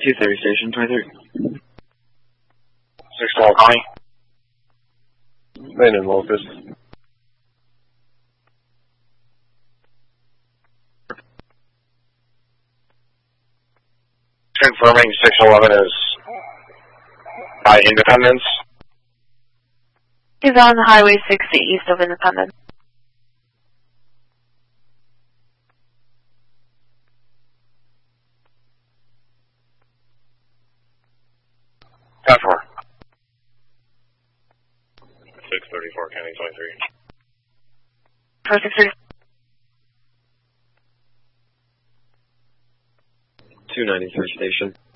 230 station, 23. 612 County. Landon Locust. Confirming 611 is by Independence. He's on Highway 60 east of Independence. Ten four. 634 County 23. 463. 293 station.